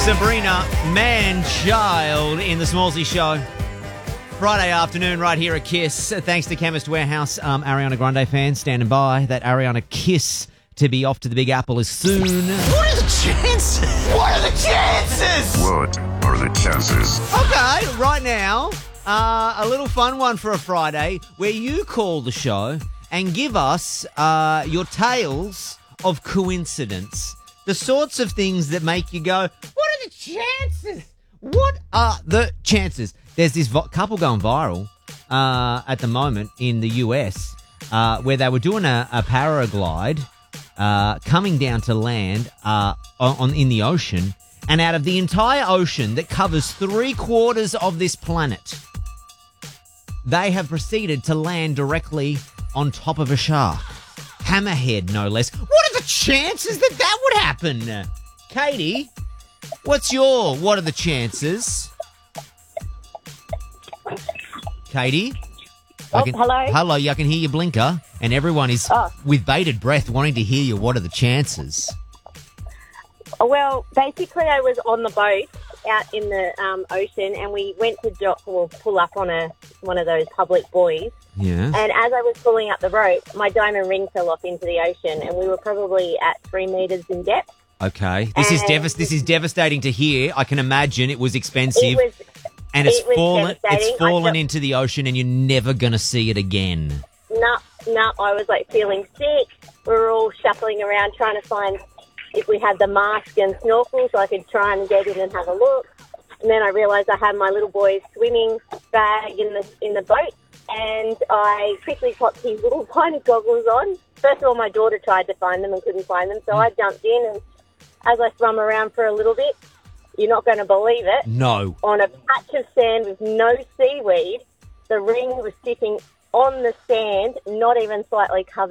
Sabrina Man-Child in the Smallsy Show. Friday afternoon right here at KISS. Thanks to Chemist Warehouse. Ariana Grande fans standing by. That Ariana Kiss to be off to the Big Apple is soon. What are the chances? What are the chances? What are the chances? Okay, right now, a little fun one for a Friday where you call the show and give us your tales of coincidence. The sorts of things that make you go, what are the chances? What are the chances? There's this couple going viral at the moment in the US where they were doing a paraglide coming down to land in the ocean. And out of the entire ocean that covers 3/4 of this planet, they have proceeded to land directly on top of a shark. Hammerhead, no less. What are the chances that that would happen? Katie, what are the chances? Katie? Hello. Hello, I can hear your blinker, and everyone is with bated breath wanting to hear you. What are the chances? Well, basically I was on the boat out in the ocean, and we went to pull up on one of those public buoys. Yeah. And as I was pulling up the rope, my diamond ring fell off into the ocean, and we were probably at 3 meters in depth. Okay. This is devastating to hear. I can imagine it was expensive. It's fallen into the ocean, and you're never going to see it again. No, I was like feeling sick. We were all shuffling around trying to find if we had the mask and snorkel so I could try and get in and have a look. And then I realised I had my little boy's swimming bag in the boat, and I quickly popped his little tiny goggles on. First of all, my daughter tried to find them and couldn't find them, so I jumped in, and as I swam around for a little bit, you're not going to believe it. No. On a patch of sand with no seaweed, the ring was sitting on the sand, not even slightly covered.